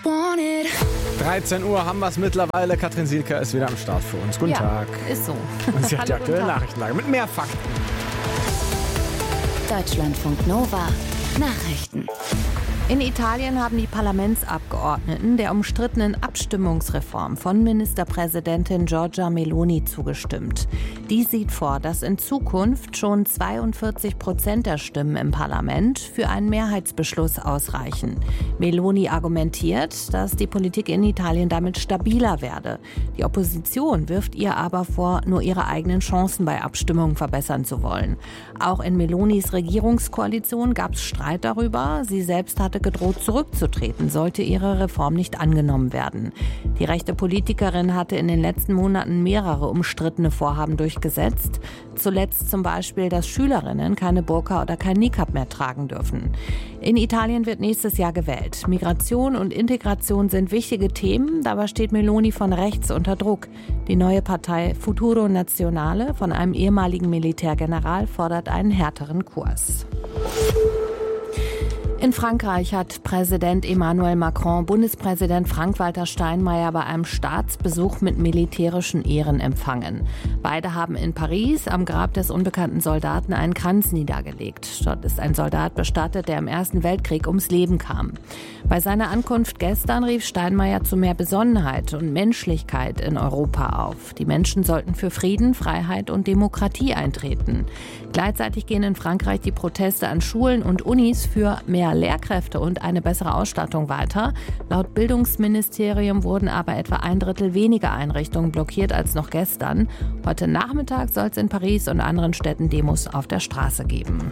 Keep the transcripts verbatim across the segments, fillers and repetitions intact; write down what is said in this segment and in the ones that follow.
dreizehn Uhr haben wir es mittlerweile. Katrin Sielke ist wieder am Start für uns. Guten ja, Tag. Ist so. Und sie hat die aktuelle Nachrichtenlage mit mehr Fakten. Deutschlandfunk Nova. Nachrichten. In Italien haben die Parlamentsabgeordneten der umstrittenen Abstimmungsreform von Ministerpräsidentin Giorgia Meloni zugestimmt. Die sieht vor, dass in Zukunft schon zweiundvierzig Prozent der Stimmen im Parlament für einen Mehrheitsbeschluss ausreichen. Meloni argumentiert, dass die Politik in Italien damit stabiler werde. Die Opposition wirft ihr aber vor, nur ihre eigenen Chancen bei Abstimmungen verbessern zu wollen. Auch in Melonis Regierungskoalition gab es Streit darüber. Sie selbst hatte gedroht, zurückzutreten, sollte ihre Reform nicht angenommen werden. Die rechte Politikerin hatte in den letzten Monaten mehrere umstrittene Vorhaben durchgesetzt. Zuletzt zum Beispiel, dass Schülerinnen keine Burka oder kein Niqab mehr tragen dürfen. In Italien wird nächstes Jahr gewählt. Migration und Integration sind wichtige Themen. Dabei steht Meloni von rechts unter Druck. Die neue Partei Futuro Nazionale von einem ehemaligen Militärgeneral fordert einen härteren Kurs. In Frankreich hat Präsident Emmanuel Macron Bundespräsident Frank-Walter Steinmeier bei einem Staatsbesuch mit militärischen Ehren empfangen. Beide haben in Paris am Grab des unbekannten Soldaten einen Kranz niedergelegt. Dort ist ein Soldat bestattet, der im Ersten Weltkrieg ums Leben kam. Bei seiner Ankunft gestern rief Steinmeier zu mehr Besonnenheit und Menschlichkeit in Europa auf. Die Menschen sollten für Frieden, Freiheit und Demokratie eintreten. Gleichzeitig gehen in Frankreich die Proteste an Schulen und Unis für mehr Lehrkräfte und eine bessere Ausstattung weiter. Laut Bildungsministerium wurden aber etwa ein Drittel weniger Einrichtungen blockiert als noch gestern. Heute Nachmittag soll es in Paris und anderen Städten Demos auf der Straße geben.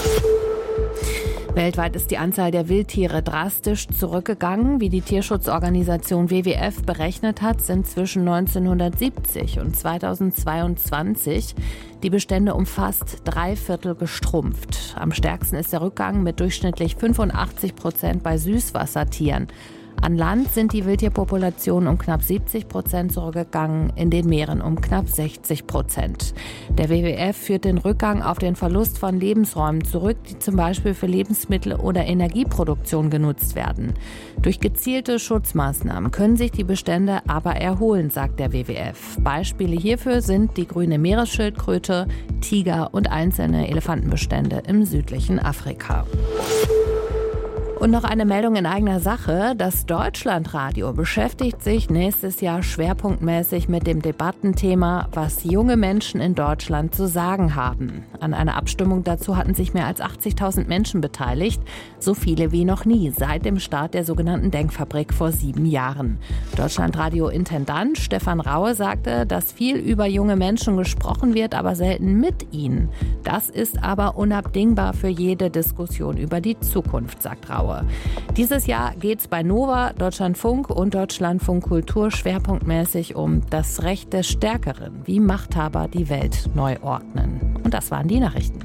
Weltweit ist die Anzahl der Wildtiere drastisch zurückgegangen. Wie die Tierschutzorganisation W W F berechnet hat, sind zwischen neunzehnhundertsiebzig und zweitausendzweiundzwanzig die Bestände um fast drei Viertel gestrumpft. Am stärksten ist der Rückgang mit durchschnittlich fünfundachtzig Prozent bei Süßwassertieren. An Land sind die Wildtierpopulationen um knapp siebzig Prozent zurückgegangen, in den Meeren um knapp sechzig Prozent. Der W W F führt den Rückgang auf den Verlust von Lebensräumen zurück, die zum Beispiel für Lebensmittel- oder Energieproduktion genutzt werden. Durch gezielte Schutzmaßnahmen können sich die Bestände aber erholen, sagt der W W F. Beispiele hierfür sind die grüne Meeresschildkröte, Tiger und einzelne Elefantenbestände im südlichen Afrika. Und noch eine Meldung in eigener Sache. Das Deutschlandradio beschäftigt sich nächstes Jahr schwerpunktmäßig mit dem Debattenthema, was junge Menschen in Deutschland zu sagen haben. An einer Abstimmung dazu hatten sich mehr als achtzigtausend Menschen beteiligt, so viele wie noch nie seit dem Start der sogenannten Denkfabrik vor sieben Jahren. Deutschlandradio-Intendant Stefan Raue sagte, dass viel über junge Menschen gesprochen wird, aber selten mit ihnen. Das ist aber unabdingbar für jede Diskussion über die Zukunft, sagt Raue. Dieses Jahr geht es bei Nova, Deutschlandfunk und Deutschlandfunk Kultur schwerpunktmäßig um das Recht des Stärkeren, wie Machthaber die Welt neu ordnen. Und das waren die Nachrichten.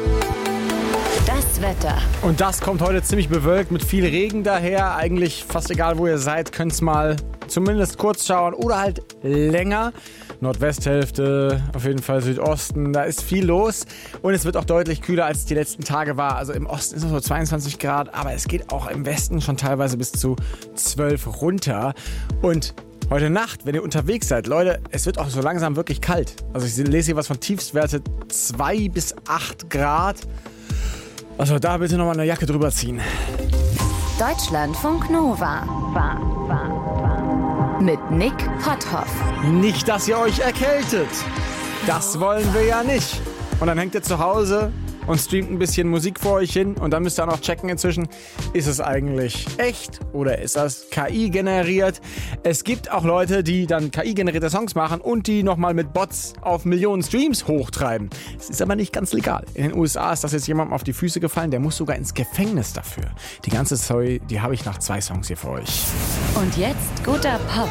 Das Wetter. Und das kommt heute ziemlich bewölkt mit viel Regen daher. Eigentlich fast egal, wo ihr seid, könnt es mal zumindest kurz schauen oder halt länger. Nordwesthälfte, auf jeden Fall Südosten, da ist viel los und es wird auch deutlich kühler, als es die letzten Tage war. Also im Osten ist es so zweiundzwanzig Grad, aber es geht auch im Westen schon teilweise bis zu zwölf runter. Und heute Nacht, wenn ihr unterwegs seid, Leute, es wird auch so langsam wirklich kalt. Also ich lese hier was von Tiefstwerte zwei bis acht Grad. Also da bitte nochmal eine Jacke drüber ziehen. Deutschlandfunk Nova. War, war, war. Mit Nick Potthoff. Nicht, dass ihr euch erkältet. Das wollen wir ja nicht. Und dann hängt ihr zu Hause und streamt ein bisschen Musik vor euch hin. Und dann müsst ihr auch noch checken inzwischen, ist es eigentlich echt oder ist das K I generiert? Es gibt auch Leute, die dann K I-generierte Songs machen und die nochmal mit Bots auf Millionen Streams hochtreiben. Es ist aber nicht ganz legal. In den U S A ist das jetzt jemandem auf die Füße gefallen, der muss sogar ins Gefängnis dafür. Die ganze Story, die habe ich nach zwei Songs hier für euch. Und jetzt guter Pop.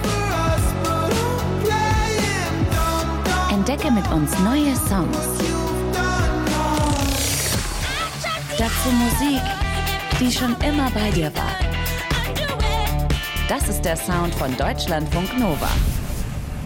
Entdecke mit uns neue Songs. Dazu Musik, die schon immer bei dir war. Das ist der Sound von Deutschlandfunk Nova.